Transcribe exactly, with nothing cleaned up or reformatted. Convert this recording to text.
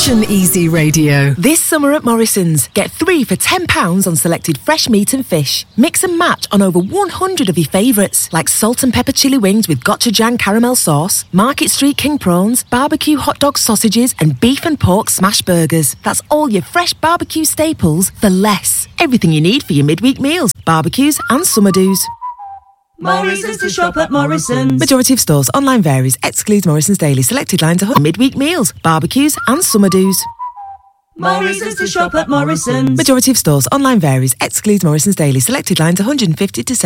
Fashion Easy Radio. This summer at Morrison's, get three for ten pounds on selected fresh meat and fish. Mix and match on over one hundred of your favourites, like salt and pepper chili wings with gochujang caramel sauce, Market Street king prawns, barbecue hot dog sausages, and beef and pork smash burgers. That's all your fresh barbecue staples for less. Everything you need for your midweek meals, barbecues and summer do's. Morrison's to shop at Morrison's. Majority of stores. Online varies. Excludes Morrison's Daily. Selected lines are midweek meals, barbecues and summer do's. Morrison's to shop at Morrison's. Majority of stores. Online varies. Excludes Morrison's Daily. Selected lines one hundred fifty to